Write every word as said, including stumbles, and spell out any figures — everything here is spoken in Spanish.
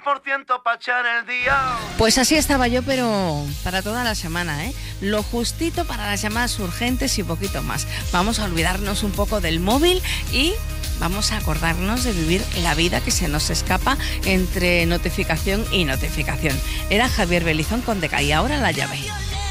por ciento para echar el día. Pues así estaba yo, pero para toda la semana, ¿eh? Lo justito para las llamadas urgentes y poquito más. Vamos a olvidarnos un poco del móvil y vamos a acordarnos de vivir la vida que se nos escapa entre notificación y notificación. Era Javier Belizón con Deca y ahora la llave.